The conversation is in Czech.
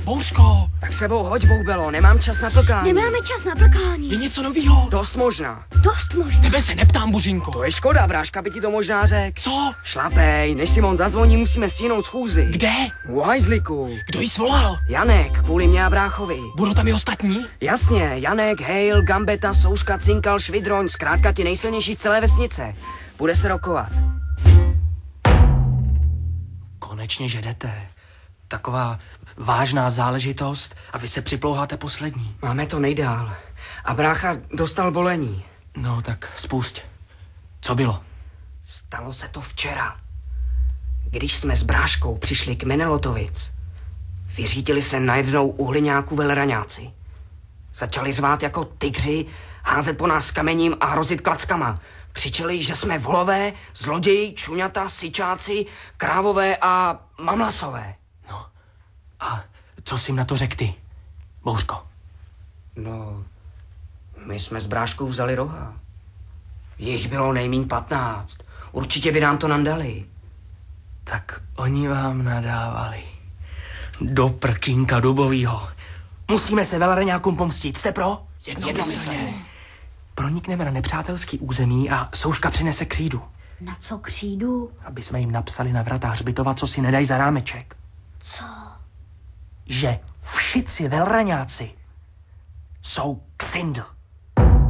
Bouřko! Tak sebou hoď, Boubelo, nemám čas na plkání. Nemáme čas na plkání. Je něco novýho? Dost možná. Dost možná. Tebe se neptám, Božinko. To je škoda, Bráška by ti to možná řekl. Co? Šlapej, než Simon zazvoní, musíme stihnout schůzi. Kde? U hajzliku. Kdo jí svolal? Janek, kvůli mě a bráchovi. Budou tam i ostatní? Jasně, Janek, Hejl, Gambeta, Souška, Cinkal, Švidroň, zkrátka ti nejsilnější z celé vesnice. Bude se rokovat. Konečně, že jdete. Taková vážná záležitost a vy se připlouháte poslední. Máme to nejdál. A brácha dostal bolení. No tak spusť. Co bylo? Stalo se to včera. Když jsme s bráškou přišli k Menelotovic, vyřítili se najednou u hliňáku velraňáci. Začali řvát jako tygři, házet po nás kamením a hrozit klackama. Křičeli, že jsme volové, zloději, čuňata, syčáci, krávové a mamlasové. No a co jsi jim na to řekl ty, Bouřko? No, my jsme s bráškou vzali roha. Jich bylo nejmíň 15. Určitě by nám to nandali. Tak oni vám nadávali. Do prkínka dubovýho. Musíme se velraňákům pomstit. Jste pro? Jednomyslně. Pronikneme na nepřátelský území a Souška přinese křídu. Na co křídu? Aby jsme jim napsali na vrata hřbitova, co si nedají za rámeček. Co? Že všici velraňáci jsou ksindl.